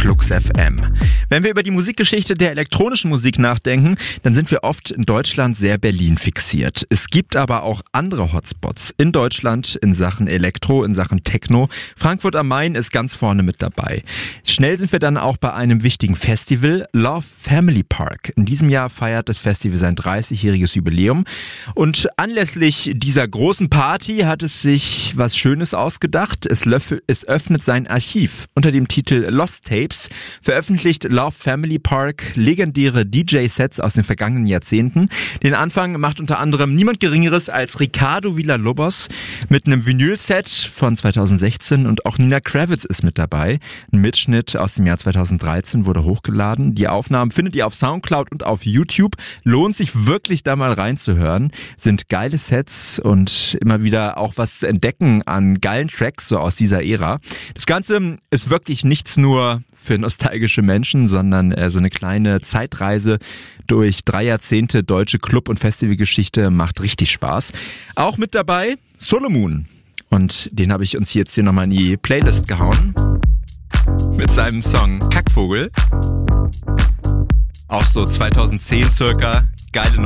Flux FM. Wenn wir über die Musikgeschichte der elektronischen Musik nachdenken, dann sind wir oft in Deutschland sehr Berlin fixiert. Es gibt aber auch andere Hotspots in Deutschland in Sachen Elektro, in Sachen Techno. Frankfurt am Main ist ganz vorne mit dabei. Schnell sind wir dann auch bei einem wichtigen Festival, Love Family Park. In diesem Jahr feiert das Festival sein 30-jähriges Jubiläum. Und anlässlich dieser großen Party hat es sich was Schönes ausgedacht. Es öffnet sein Archiv. Unter dem Titel Lost Tapes veröffentlicht Love Family Park legendäre DJ-Sets aus den vergangenen Jahrzehnten. Den Anfang macht unter anderem niemand Geringeres als Ricardo Villalobos mit einem Vinyl-Set von 2016 und auch Nina Kravitz ist mit dabei. Ein Mitschnitt aus dem Jahr 2013 wurde hochgeladen. Die Aufnahmen findet ihr auf Soundcloud und auf YouTube. Lohnt sich wirklich da mal reinzuhören. Sind geile Sets und immer wieder auch was zu entdecken an geilen Tracks so aus dieser Ära. Das Ganze ist wirklich nichts nur für nostalgische Menschen, sondern so eine kleine Zeitreise durch 3 Jahrzehnte deutsche Club- und Festivalgeschichte macht richtig Spaß. Auch mit dabei Solomon. Und den habe ich uns jetzt hier nochmal in die Playlist gehauen. Mit seinem Song Kackvogel. Auch so 2010 circa. Geile Nummer.